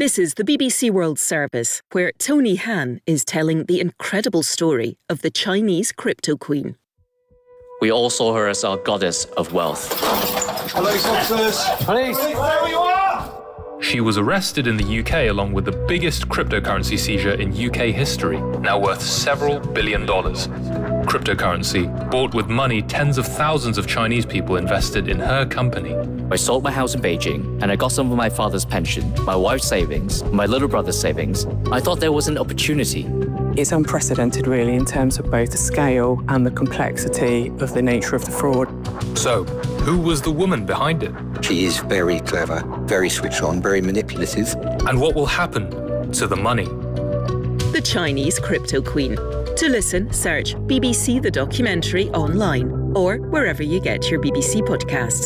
This is the BBC World Service, where Tony Han is telling the incredible story of the Chinese crypto queen. We all saw her as our goddess of wealth. Police officers! Police! There you are! She was arrested in the UK along with the biggest cryptocurrency seizure in UK history, now worth several $1 billion. Cryptocurrency, bought with money tens of thousands of Chinese people invested in her company. I sold my house in Beijing, and I got some of my father's pension, my wife's savings, my little brother's savings. I thought there was an opportunity. It's unprecedented, really, in terms of both the scale and the complexity of the nature of the fraud. So, who was the woman behind it? She is very clever, very switched on, very manipulative. And what will happen to the money? The Chinese crypto queen. To listen, search BBC The Documentary online or wherever you get your BBC podcasts.